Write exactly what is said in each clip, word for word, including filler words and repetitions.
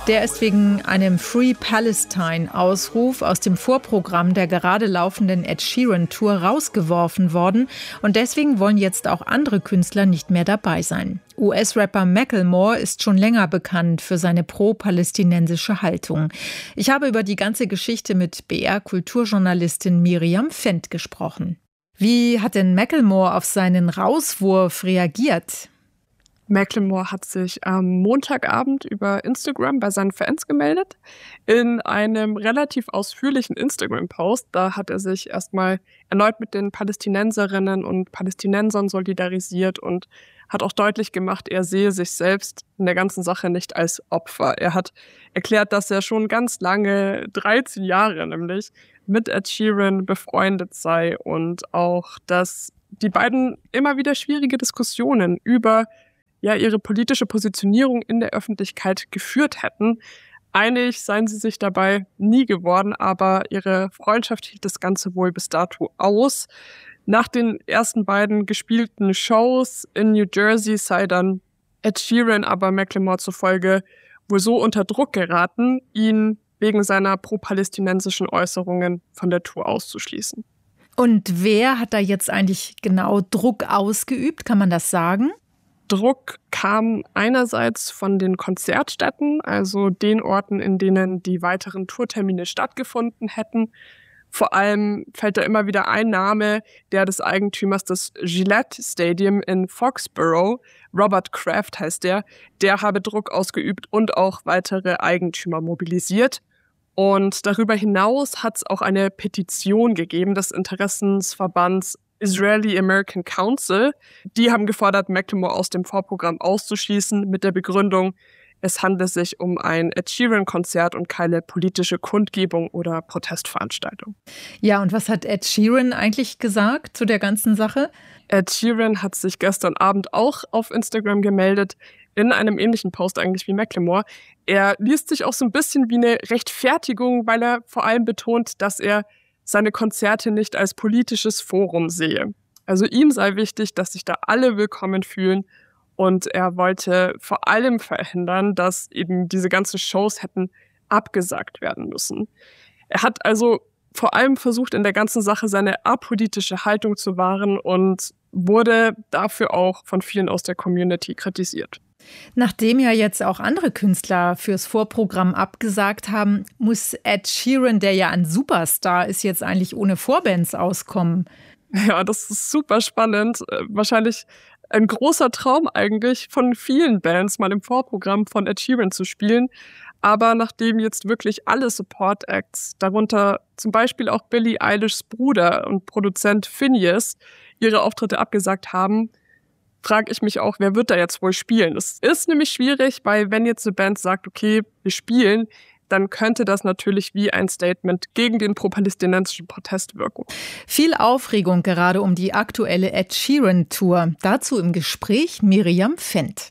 Der ist wegen einem Free Palestine-Ausruf aus dem Vorprogramm der gerade laufenden Ed Sheeran-Tour rausgeworfen worden. Und deswegen wollen jetzt auch andere Künstler nicht mehr dabei sein. U S-Rapper Macklemore ist schon länger bekannt für seine pro-palästinensische Haltung. Ich habe über die ganze Geschichte mit B R-Kulturjournalistin Miriam Fendt gesprochen. Wie hat denn Macklemore auf seinen Rauswurf reagiert? Macklemore hat sich am Montagabend über Instagram bei seinen Fans gemeldet. In einem relativ ausführlichen Instagram-Post, da hat er sich erstmal erneut mit den Palästinenserinnen und Palästinensern solidarisiert und hat auch deutlich gemacht, er sehe sich selbst in der ganzen Sache nicht als Opfer. Er hat erklärt, dass er schon ganz lange, dreizehn Jahre nämlich, mit Ed Sheeran befreundet sei und auch, dass die beiden immer wieder schwierige Diskussionen über ja ihre politische Positionierung in der Öffentlichkeit geführt hätten. Einig seien sie sich dabei nie geworden, aber ihre Freundschaft hielt das Ganze wohl bis dato aus. Nach den ersten beiden gespielten Shows in New Jersey sei dann Ed Sheeran aber Macklemore zufolge wohl so unter Druck geraten, ihn wegen seiner pro-palästinensischen Äußerungen von der Tour auszuschließen. Und wer hat da jetzt eigentlich genau Druck ausgeübt? Kann man das sagen? Druck kam einerseits von den Konzertstätten, also den Orten, in denen die weiteren Tourtermine stattgefunden hätten. Vor allem fällt da immer wieder ein Name, der des Eigentümers des Gillette Stadium in Foxborough, Robert Kraft heißt der, der habe Druck ausgeübt und auch weitere Eigentümer mobilisiert. Und darüber hinaus hat es auch eine Petition gegeben des Interessensverbands Israeli American Council. Die haben gefordert, Macklemore aus dem Vorprogramm auszuschließen mit der Begründung, es handle sich um ein Ed Sheeran-Konzert und keine politische Kundgebung oder Protestveranstaltung. Ja, und was hat Ed Sheeran eigentlich gesagt zu der ganzen Sache? Ed Sheeran hat sich gestern Abend auch auf Instagram gemeldet, in einem ähnlichen Post eigentlich wie Macklemore. Er liest sich auch so ein bisschen wie eine Rechtfertigung, weil er vor allem betont, dass er seine Konzerte nicht als politisches Forum sehe. Also ihm sei wichtig, dass sich da alle willkommen fühlen und er wollte vor allem verhindern, dass eben diese ganzen Shows hätten abgesagt werden müssen. Er hat also vor allem versucht, in der ganzen Sache seine apolitische Haltung zu wahren und wurde dafür auch von vielen aus der Community kritisiert. Nachdem ja jetzt auch andere Künstler fürs Vorprogramm abgesagt haben, muss Ed Sheeran, der ja ein Superstar ist, jetzt eigentlich ohne Vorbands auskommen. Ja, das ist super spannend. Wahrscheinlich ein großer Traum eigentlich von vielen Bands, mal im Vorprogramm von Ed Sheeran zu spielen. Aber nachdem jetzt wirklich alle Support-Acts, darunter zum Beispiel auch Billie Eilishs Bruder und Produzent Finneas, ihre Auftritte abgesagt haben, frage ich mich auch, wer wird da jetzt wohl spielen? Es ist nämlich schwierig, weil wenn jetzt eine Band sagt, okay, wir spielen, dann könnte das natürlich wie ein Statement gegen den pro-palästinensischen Protest wirken. Viel Aufregung gerade um die aktuelle Ed Sheeran-Tour. Dazu im Gespräch Miriam Fendt.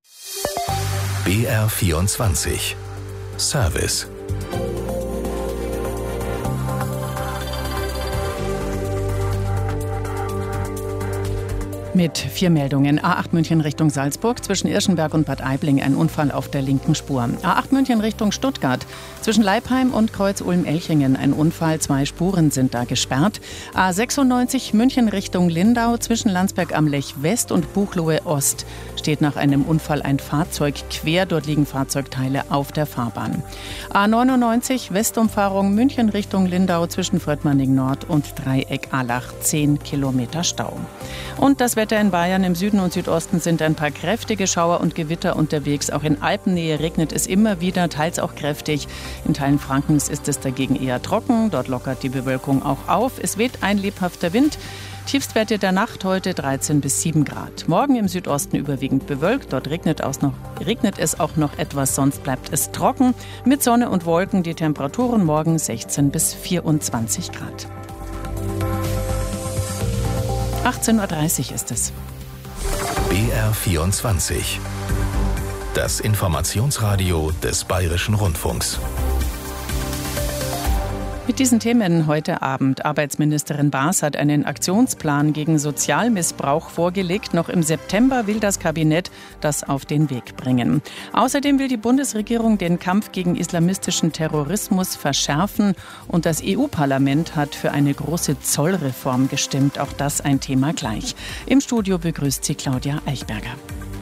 B R vierundzwanzig Service. Mit vier Meldungen. A acht München Richtung Salzburg, zwischen Irschenberg und Bad Aibling ein Unfall auf der linken Spur. A acht München Richtung Stuttgart, zwischen Leipheim und Kreuz-Ulm-Elchingen ein Unfall, zwei Spuren sind da gesperrt. A sechsundneunzig München Richtung Lindau, zwischen Landsberg am Lech West und Buchloe Ost steht nach einem Unfall ein Fahrzeug quer, dort liegen Fahrzeugteile auf der Fahrbahn. A neunundneunzig Westumfahrung München Richtung Lindau, zwischen Fröttmanning Nord und Dreieck Allach, zehn Kilometer Stau. Und das Wetter in Bayern im Süden und Südosten sind ein paar kräftige Schauer und Gewitter unterwegs. Auch in Alpennähe regnet es immer wieder, teils auch kräftig. In Teilen Frankens ist es dagegen eher trocken. Dort lockert die Bewölkung auch auf. Es weht ein lebhafter Wind. Tiefstwerte der Nacht heute dreizehn bis sieben Grad. Morgen im Südosten überwiegend bewölkt. Dort regnet, aus noch, regnet es auch noch etwas, sonst bleibt es trocken. Mit Sonne und Wolken die Temperaturen morgen sechzehn bis vierundzwanzig Grad. achtzehn Uhr dreißig ist es. B R vierundzwanzig. Das Informationsradio des Bayerischen Rundfunks. Mit Mit diesen Themen heute Abend. Arbeitsministerin Baas hat einen Aktionsplan gegen Sozialmissbrauch vorgelegt. Noch im September will das Kabinett das auf den Weg bringen. Außerdem will die Bundesregierung den Kampf gegen islamistischen Terrorismus verschärfen. Und das E U-Parlament hat für eine große Zollreform gestimmt. Auch das ein Thema gleich. Im Studio begrüßt sie Claudia Eichberger.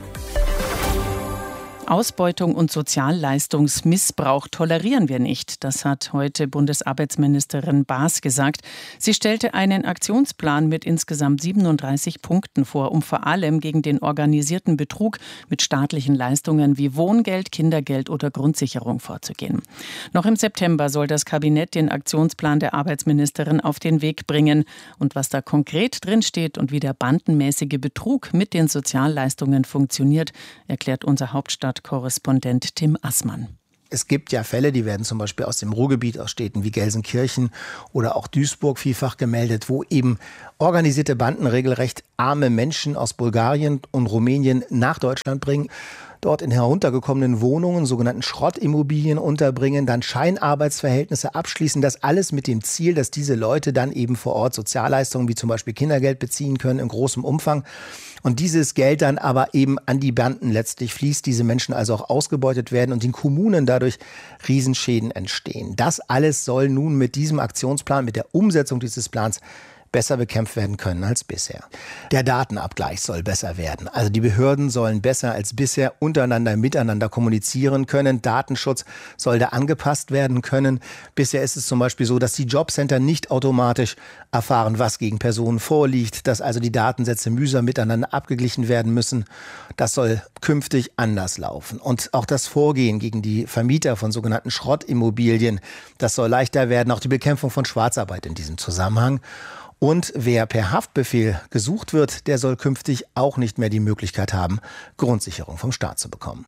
Ausbeutung und Sozialleistungsmissbrauch tolerieren wir nicht. Das hat heute Bundesarbeitsministerin Baas gesagt. Sie stellte einen Aktionsplan mit insgesamt siebenunddreißig Punkten vor, um vor allem gegen den organisierten Betrug mit staatlichen Leistungen wie Wohngeld, Kindergeld oder Grundsicherung vorzugehen. Noch im September soll das Kabinett den Aktionsplan der Arbeitsministerin auf den Weg bringen. Und was da konkret drinsteht und wie der bandenmäßige Betrug mit den Sozialleistungen funktioniert, erklärt unser Hauptstadt Korrespondent Tim Assmann. Es gibt ja Fälle, die werden zum Beispiel aus dem Ruhrgebiet, aus Städten wie Gelsenkirchen oder auch Duisburg vielfach gemeldet, wo eben organisierte Banden regelrecht arme Menschen aus Bulgarien und Rumänien nach Deutschland bringen, dort in heruntergekommenen Wohnungen, sogenannten Schrottimmobilien unterbringen, dann Scheinarbeitsverhältnisse abschließen. Das alles mit dem Ziel, dass diese Leute dann eben vor Ort Sozialleistungen wie zum Beispiel Kindergeld beziehen können in großem Umfang. Und dieses Geld dann aber eben an die Banden letztlich fließt, diese Menschen also auch ausgebeutet werden und den Kommunen dadurch Riesenschäden entstehen. Das alles soll nun mit diesem Aktionsplan, mit der Umsetzung dieses Plans besser bekämpft werden können als bisher. Der Datenabgleich soll besser werden. Also die Behörden sollen besser als bisher untereinander, miteinander kommunizieren können. Datenschutz soll da angepasst werden können. Bisher ist es zum Beispiel so, dass die Jobcenter nicht automatisch erfahren, was gegen Personen vorliegt, dass also die Datensätze mühsam miteinander abgeglichen werden müssen. Das soll künftig anders laufen. Und auch das Vorgehen gegen die Vermieter von sogenannten Schrottimmobilien, das soll leichter werden. Auch die Bekämpfung von Schwarzarbeit in diesem Zusammenhang. Und wer per Haftbefehl gesucht wird, der soll künftig auch nicht mehr die Möglichkeit haben, Grundsicherung vom Staat zu bekommen.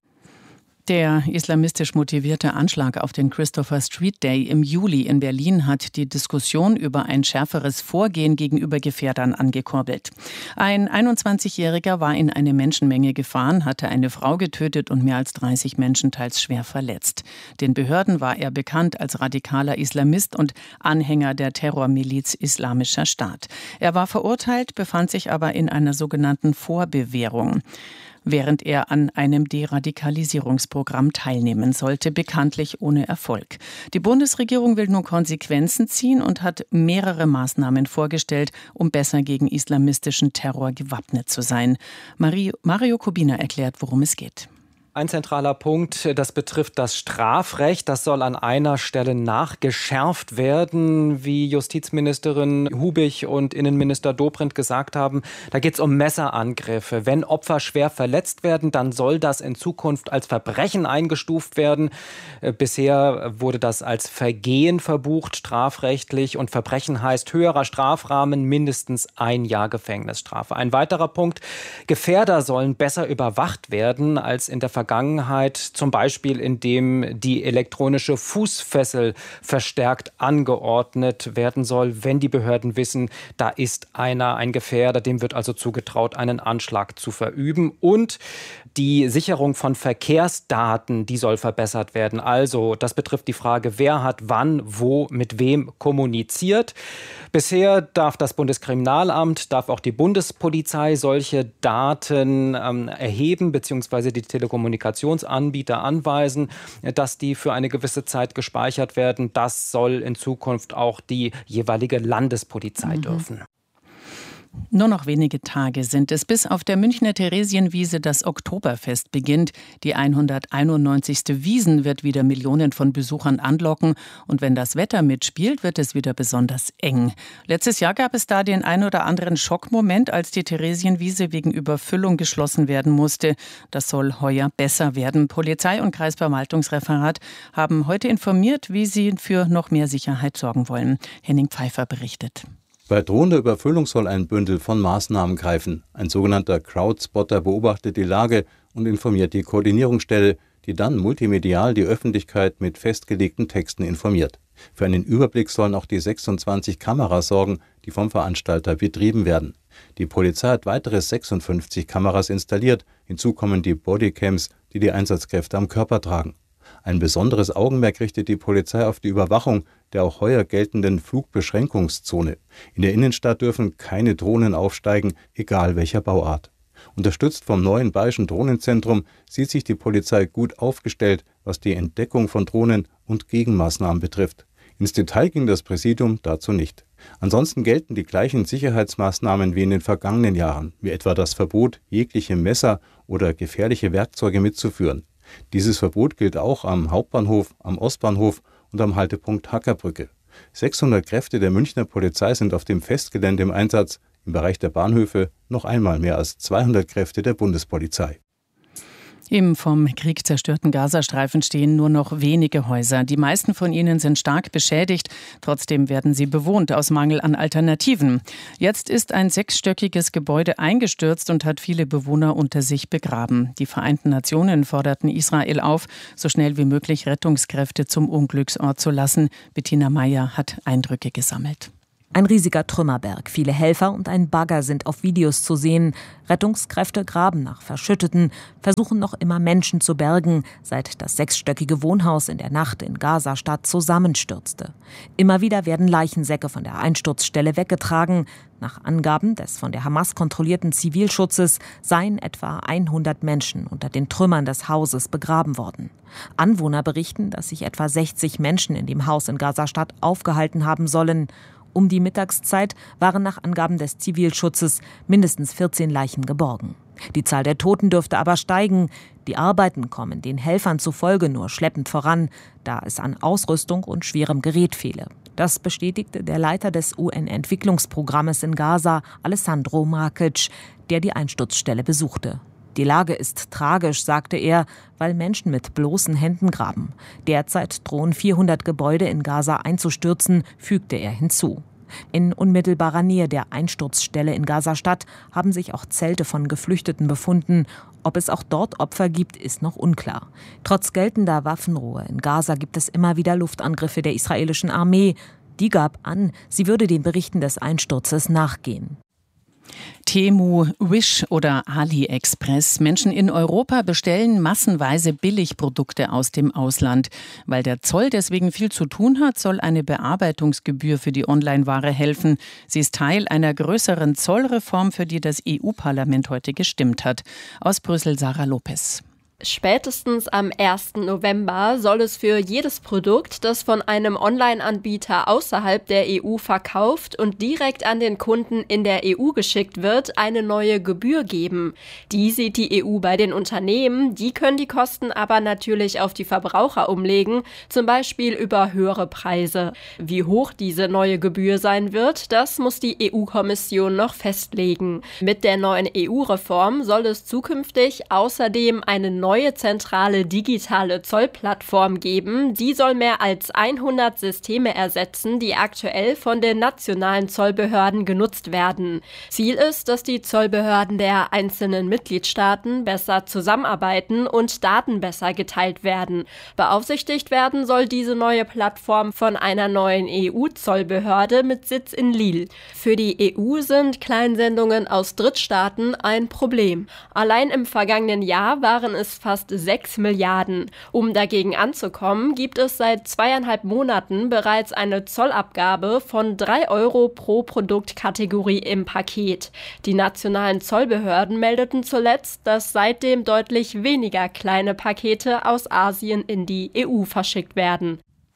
Der islamistisch motivierte Anschlag auf den Christopher Street Day im Juli in Berlin hat die Diskussion über ein schärferes Vorgehen gegenüber Gefährdern angekurbelt. Ein einundzwanzigjähriger war in eine Menschenmenge gefahren, hatte eine Frau getötet und mehr als dreißig Menschen teils schwer verletzt. Den Behörden war er bekannt als radikaler Islamist und Anhänger der Terrormiliz Islamischer Staat. Er war verurteilt, befand sich aber in einer sogenannten Vorbewährung, während er an einem Deradikalisierungsprogramm teilnehmen sollte, bekanntlich ohne Erfolg. Die Bundesregierung will nun Konsequenzen ziehen und hat mehrere Maßnahmen vorgestellt, um besser gegen islamistischen Terror gewappnet zu sein. Mario, Mario Kubina erklärt, worum es geht. Ein zentraler Punkt, das betrifft das Strafrecht. Das soll an einer Stelle nachgeschärft werden, wie Justizministerin Hubig und Innenminister Dobrindt gesagt haben. Da geht es um Messerangriffe. Wenn Opfer schwer verletzt werden, dann soll das in Zukunft als Verbrechen eingestuft werden. Bisher wurde das als Vergehen verbucht, strafrechtlich. Und Verbrechen heißt höherer Strafrahmen, mindestens ein Jahr Gefängnisstrafe. Ein weiterer Punkt, Gefährder sollen besser überwacht werden als in der Vergangenheit, zum Beispiel indem die elektronische Fußfessel verstärkt angeordnet werden soll, wenn die Behörden wissen, da ist einer, ein Gefährder, dem wird also zugetraut, einen Anschlag zu verüben. Und die Sicherung von Verkehrsdaten, die soll verbessert werden. Also, das betrifft die Frage, wer hat wann, wo, mit wem kommuniziert. Bisher darf das Bundeskriminalamt, darf auch die Bundespolizei solche Daten ähm, erheben, beziehungsweise die Telekommunikationsanbieter anweisen, dass die für eine gewisse Zeit gespeichert werden. Das soll in Zukunft auch die jeweilige Landespolizei mhm. dürfen. Nur noch wenige Tage sind es, bis auf der Münchner Theresienwiese das Oktoberfest beginnt. Die hunderteinundneunzigste Wiesn wird wieder Millionen von Besuchern anlocken. Und wenn das Wetter mitspielt, wird es wieder besonders eng. Letztes Jahr gab es da den ein oder anderen Schockmoment, als die Theresienwiese wegen Überfüllung geschlossen werden musste. Das soll heuer besser werden. Polizei und Kreisverwaltungsreferat haben heute informiert, wie sie für noch mehr Sicherheit sorgen wollen. Henning Pfeiffer berichtet. Bei drohender Überfüllung soll ein Bündel von Maßnahmen greifen. Ein sogenannter Crowdspotter beobachtet die Lage und informiert die Koordinierungsstelle, die dann multimedial die Öffentlichkeit mit festgelegten Texten informiert. Für einen Überblick sollen auch die sechsundzwanzig Kameras sorgen, die vom Veranstalter betrieben werden. Die Polizei hat weitere sechsundfünfzig Kameras installiert. Hinzu kommen die Bodycams, die die Einsatzkräfte am Körper tragen. Ein besonderes Augenmerk richtet die Polizei auf die Überwachung der auch heuer geltenden Flugbeschränkungszone. In der Innenstadt dürfen keine Drohnen aufsteigen, egal welcher Bauart. Unterstützt vom neuen Bayerischen Drohnenzentrum sieht sich die Polizei gut aufgestellt, was die Entdeckung von Drohnen und Gegenmaßnahmen betrifft. Ins Detail ging das Präsidium dazu nicht. Ansonsten gelten die gleichen Sicherheitsmaßnahmen wie in den vergangenen Jahren, wie etwa das Verbot, jegliche Messer oder gefährliche Werkzeuge mitzuführen. Dieses Verbot gilt auch am Hauptbahnhof, am Ostbahnhof und am Haltepunkt Hackerbrücke. sechshundert Kräfte der Münchner Polizei sind auf dem Festgelände im Einsatz, im Bereich der Bahnhöfe noch einmal mehr als zweihundert Kräfte der Bundespolizei. Im vom Krieg zerstörten Gazastreifen stehen nur noch wenige Häuser. Die meisten von ihnen sind stark beschädigt. Trotzdem werden sie bewohnt aus Mangel an Alternativen. Jetzt ist ein sechsstöckiges Gebäude eingestürzt und hat viele Bewohner unter sich begraben. Die Vereinten Nationen forderten Israel auf, so schnell wie möglich Rettungskräfte zum Unglücksort zu lassen. Bettina Meyer hat Eindrücke gesammelt. Ein riesiger Trümmerberg, viele Helfer und ein Bagger sind auf Videos zu sehen. Rettungskräfte graben nach Verschütteten, versuchen noch immer Menschen zu bergen, seit das sechsstöckige Wohnhaus in der Nacht in Gaza-Stadt zusammenstürzte. Immer wieder werden Leichensäcke von der Einsturzstelle weggetragen. Nach Angaben des von der Hamas kontrollierten Zivilschutzes seien etwa hundert Menschen unter den Trümmern des Hauses begraben worden. Anwohner berichten, dass sich etwa sechzig Menschen in dem Haus in Gaza-Stadt aufgehalten haben sollen. Um die Mittagszeit waren nach Angaben des Zivilschutzes mindestens vierzehn Leichen geborgen. Die Zahl der Toten dürfte aber steigen. Die Arbeiten kommen den Helfern zufolge nur schleppend voran, da es an Ausrüstung und schwerem Gerät fehle. Das bestätigte der Leiter des U N-Entwicklungsprogrammes in Gaza, Alessandro Markic, der die Einsturzstelle besuchte. Die Lage ist tragisch, sagte er, weil Menschen mit bloßen Händen graben. Derzeit drohen vierhundert Gebäude in Gaza einzustürzen, fügte er hinzu. In unmittelbarer Nähe der Einsturzstelle in Gaza-Stadt haben sich auch Zelte von Geflüchteten befunden. Ob es auch dort Opfer gibt, ist noch unklar. Trotz geltender Waffenruhe in Gaza gibt es immer wieder Luftangriffe der israelischen Armee. Die gab an, sie würde den Berichten des Einsturzes nachgehen. Temu, Wish oder AliExpress. Menschen in Europa bestellen massenweise Billigprodukte aus dem Ausland. Weil der Zoll deswegen viel zu tun hat, soll eine Bearbeitungsgebühr für die Online-Ware helfen. Sie ist Teil einer größeren Zollreform, für die das E U-Parlament heute gestimmt hat. Aus Brüssel Sarah Lopez. Spätestens am ersten November soll es für jedes Produkt, das von einem Online-Anbieter außerhalb der E U verkauft und direkt an den Kunden in der E U geschickt wird, eine neue Gebühr geben. Die sieht die E U bei den Unternehmen, die können die Kosten aber natürlich auf die Verbraucher umlegen, zum Beispiel über höhere Preise. Wie hoch diese neue Gebühr sein wird, das muss die E U-Kommission noch festlegen. Mit der neuen E U-Reform soll es zukünftig außerdem eine neue neue zentrale digitale Zollplattform geben. Die soll mehr als hundert Systeme ersetzen, die aktuell von den nationalen Zollbehörden genutzt werden. Ziel ist, dass die Zollbehörden der einzelnen Mitgliedstaaten besser zusammenarbeiten und Daten besser geteilt werden. Beaufsichtigt werden soll diese neue Plattform von einer neuen E U-Zollbehörde mit Sitz in Lille. Für die E U sind Kleinsendungen aus Drittstaaten ein Problem. Allein im vergangenen Jahr waren es fast sechs Milliarden. Um dagegen anzukommen, gibt es seit zweieinhalb Monaten bereits eine Zollabgabe von drei Euro pro Produktkategorie im Paket. Die nationalen Zollbehörden meldeten zuletzt, dass seitdem deutlich weniger kleine Pakete aus Asien in die E U verschickt werden.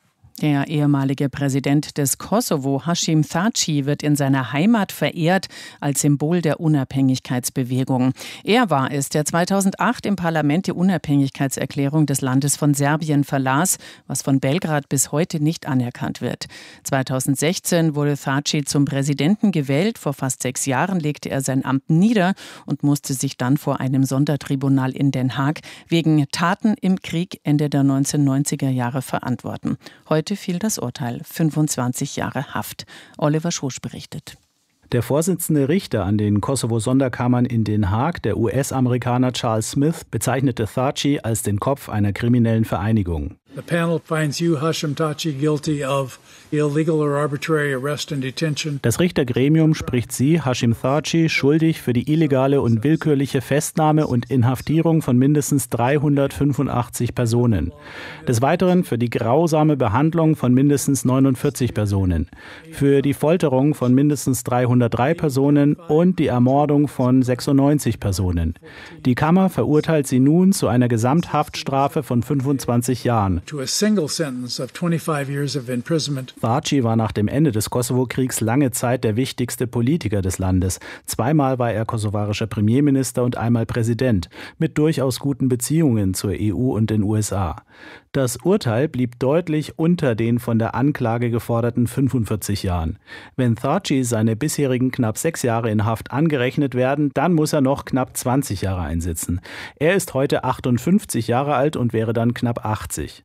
Der ehemalige Präsident des Kosovo, Hashim Thaçi, wird in seiner Heimat verehrt als Symbol der Unabhängigkeitsbewegung. Er war es, der zweitausendacht im Parlament die Unabhängigkeitserklärung des Landes von Serbien verlas, was von Belgrad bis heute nicht anerkannt wird. zweitausendsechzehn wurde Thaçi zum Präsidenten gewählt. Vor fast sechs Jahren legte er sein Amt nieder und musste sich dann vor einem Sondertribunal in Den Haag wegen Taten im Krieg Ende der neunzehnhundertneunziger Jahre verantworten. Heute Heute fiel das Urteil, fünfundzwanzig Jahre Haft. Oliver Schosch berichtet. Der Vorsitzende Richter an den Kosovo-Sonderkammern in Den Haag, der U S-Amerikaner Charles Smith, bezeichnete Thaçi als den Kopf einer kriminellen Vereinigung. The panel finds you, Hashim Thachi, guilty of illegal or arbitrary arrest and detention. Das Richtergremium spricht Sie, Hashim Thachi, schuldig für die illegale und willkürliche Festnahme und Inhaftierung von mindestens dreihundertfünfundachtzig Personen. Des Weiteren für die grausame Behandlung von mindestens neunundvierzig Personen, für die Folterung von mindestens dreihundertdrei Personen und die Ermordung von sechsundneunzig Personen. Die Kammer verurteilt Sie nun zu einer Gesamthaftstrafe von fünfundzwanzig Jahren. To a single sentence of twenty-five years of imprisonment. Thaci war nach dem Ende des Kosovo-Kriegs lange Zeit der wichtigste Politiker des Landes. Zweimal war er kosovarischer Premierminister und einmal Präsident, mit durchaus guten Beziehungen zur E U und den U S A. Das Urteil blieb deutlich unter den von der Anklage geforderten fünfundvierzig Jahren. Wenn Thaci seine bisherigen knapp sechs Jahre in Haft angerechnet werden, dann muss er noch knapp zwanzig Jahre einsitzen. Er ist heute achtundfünfzig Jahre alt und wäre dann knapp achtzig.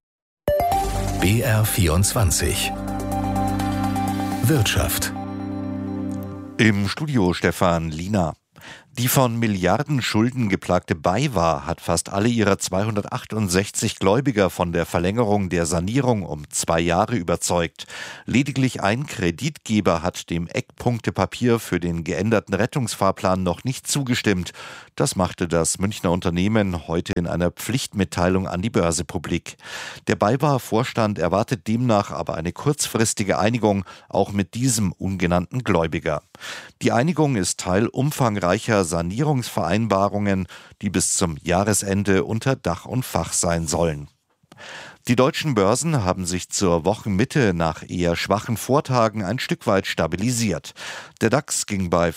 B R vierundzwanzig Wirtschaft. Im Studio Stefan Liener. Die von Milliarden Schulden geplagte BayWa hat fast alle ihrer zweihundertachtundsechzig Gläubiger von der Verlängerung der Sanierung um zwei Jahre überzeugt. Lediglich ein Kreditgeber hat dem Eckpunktepapier für den geänderten Rettungsfahrplan noch nicht zugestimmt. Das machte das Münchner Unternehmen heute in einer Pflichtmitteilung an die Börse publik. Der BayWa-Vorstand erwartet demnach aber eine kurzfristige Einigung, auch mit diesem ungenannten Gläubiger. Die Einigung ist Teil umfangreicher Sanierungsvereinbarungen, die bis zum Jahresende unter Dach und Fach sein sollen. Die deutschen Börsen haben sich zur Wochenmitte nach eher schwachen Vortagen ein Stück weit stabilisiert. Der DAX ging bei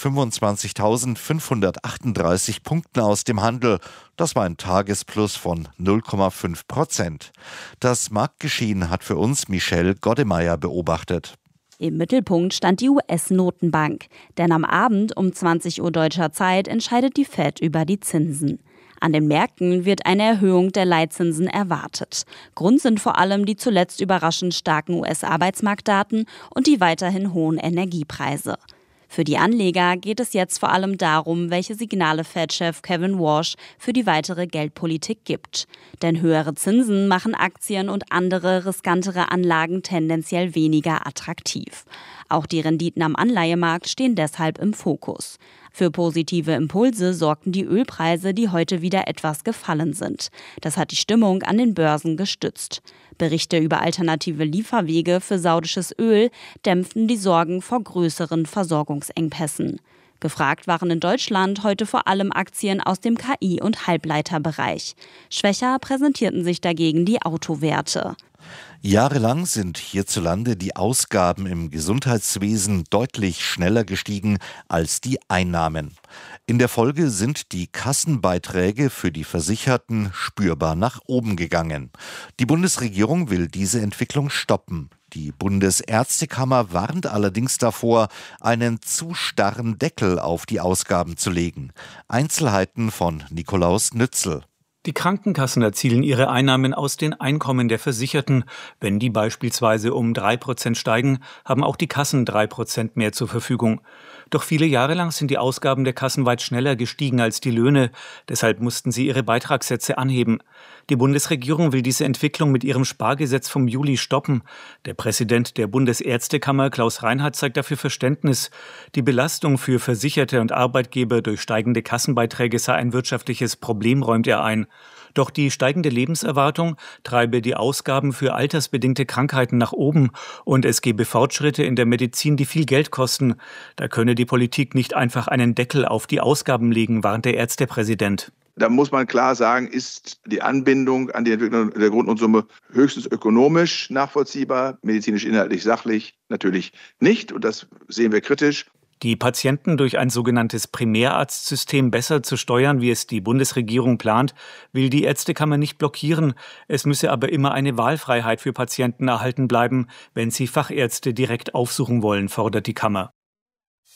fünfundzwanzigtausendfünfhundertachtunddreißig Punkten aus dem Handel. Das war ein Tagesplus von null Komma fünf Prozent. Das Marktgeschehen hat für uns Michelle Goddemeyer beobachtet. Im Mittelpunkt stand die U S-Notenbank, denn am Abend um zwanzig Uhr deutscher Zeit entscheidet die Fed über die Zinsen. An den Märkten wird eine Erhöhung der Leitzinsen erwartet. Grund sind vor allem die zuletzt überraschend starken U S-Arbeitsmarktdaten und die weiterhin hohen Energiepreise. Für die Anleger geht es jetzt vor allem darum, welche Signale Fed-Chef Kevin Warsh für die weitere Geldpolitik gibt. Denn höhere Zinsen machen Aktien und andere riskantere Anlagen tendenziell weniger attraktiv. Auch die Renditen am Anleihemarkt stehen deshalb im Fokus. Für positive Impulse sorgten die Ölpreise, die heute wieder etwas gefallen sind. Das hat die Stimmung an den Börsen gestützt. Berichte über alternative Lieferwege für saudisches Öl dämpften die Sorgen vor größeren Versorgungsengpässen. Gefragt waren in Deutschland heute vor allem Aktien aus dem K I- und Halbleiterbereich. Schwächer präsentierten sich dagegen die Autowerte. Jahrelang sind hierzulande die Ausgaben im Gesundheitswesen deutlich schneller gestiegen als die Einnahmen. In der Folge sind die Kassenbeiträge für die Versicherten spürbar nach oben gegangen. Die Bundesregierung will diese Entwicklung stoppen. Die Bundesärztekammer warnt allerdings davor, einen zu starren Deckel auf die Ausgaben zu legen. Einzelheiten von Nikolaus Nützel. Die Krankenkassen erzielen ihre Einnahmen aus den Einkommen der Versicherten. Wenn die beispielsweise um drei Prozent steigen, haben auch die Kassen drei Prozent mehr zur Verfügung. Doch viele Jahre lang sind die Ausgaben der Kassen weit schneller gestiegen als die Löhne. Deshalb mussten sie ihre Beitragssätze anheben. Die Bundesregierung will diese Entwicklung mit ihrem Spargesetz vom Juli stoppen. Der Präsident der Bundesärztekammer, Klaus Reinhardt, zeigt dafür Verständnis. Die Belastung für Versicherte und Arbeitgeber durch steigende Kassenbeiträge sei ein wirtschaftliches Problem, räumt er ein. Doch die steigende Lebenserwartung treibe die Ausgaben für altersbedingte Krankheiten nach oben und es gebe Fortschritte in der Medizin, die viel Geld kosten. Da könne die Politik nicht einfach einen Deckel auf die Ausgaben legen, warnt der Ärztepräsident. Da muss man klar sagen, ist die Anbindung an die Entwicklung der Grundlohnsumme höchstens ökonomisch nachvollziehbar, medizinisch, inhaltlich, sachlich natürlich nicht. Und das sehen wir kritisch. Die Patienten durch ein sogenanntes Primärarztsystem besser zu steuern, wie es die Bundesregierung plant, will die Ärztekammer nicht blockieren. Es müsse aber immer eine Wahlfreiheit für Patienten erhalten bleiben, wenn sie Fachärzte direkt aufsuchen wollen, fordert die Kammer.